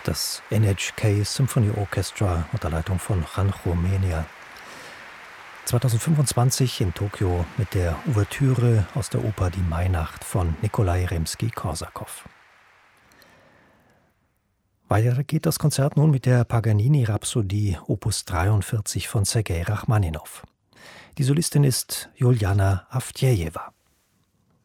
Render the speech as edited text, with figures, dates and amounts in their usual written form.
das NHK Symphony Orchestra unter Leitung von Rancho Menia. 2025 in Tokio mit der Ouvertüre aus der Oper Die Mainacht von Nikolai Rimski-Korsakow. Weiter geht das Konzert nun mit der Paganini-Rhapsodie Opus 43 von Sergei Rachmaninow. Die Solistin ist Juliana Avdjejewa.